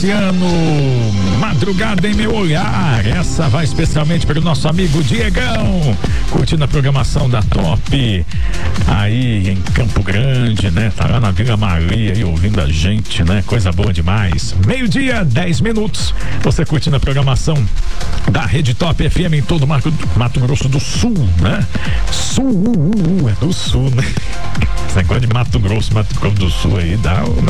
Luciano, Madrugada em Meu Olhar. Essa vai especialmente para o nosso amigo Diegão, curtindo a programação da Top aí em Campo Grande, né? Tá lá na Vila Maria e ouvindo a gente, né? Coisa boa demais. 12:10. Você curtindo a programação da Rede Top FM em todo o Mato Grosso do Sul, né? É do Sul, né? Esse negócio de Mato Grosso do Sul aí dá